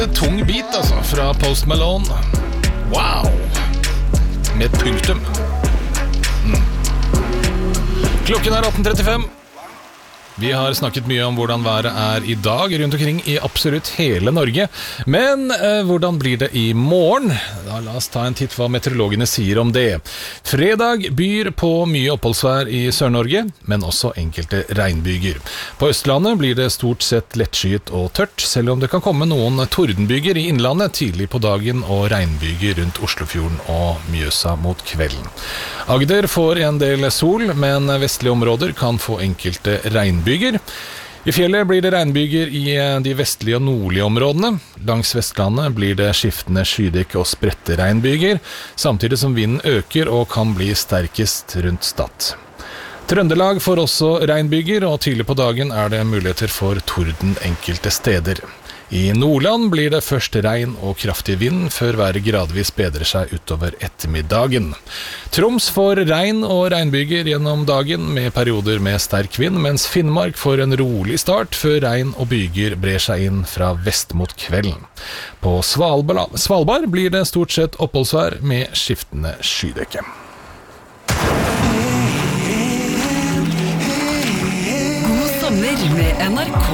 Tung bit altså, fra Post Malone. Wow! Med punktum. Klokken 18:35. Vi har snakket mye om hvordan været er i dag rundt omkring i absolutt hele Norge. Men hvordan blir det i morgen? La oss ta en titt hva meteorologene sier om det. Fredag byr på mye oppholdsvær i Sør-Norge, men også enkelte regnbyger. På Østlandet blir det stort sett lettskyet og tørt, selv om det kan komme noen tordenbyger i innlandet tidlig på dagen og regnbyger rundt Oslofjorden og Mjøsa mot kvelden. Agder får en del sol, men vestlige områder kan få enkelte regnbyger. I fjellet blir det regnbyger i de vestlige og nordlige områdene. Langs Vestlandet blir det skiftende skydekke og spredte regnbyger, samtidig som vinden øker og kan bli sterkest rundt Stad. Trøndelag får også regnbyger, og tidlig på dagen er det muligheter for torden enkelte steder. I Nordland blir det først regn og kraftig vind, før været gradvis bedrer seg utover ettermiddagen. Troms får regn og regnbyger gjennom dagen med perioder med sterk vind, mens Finnmark får en rolig start før regn og byger brer seg inn fra vest mot kvelden. På Svalbard blir det stort sett oppholdsvær med skiftende skydekke. God sommer med NRK.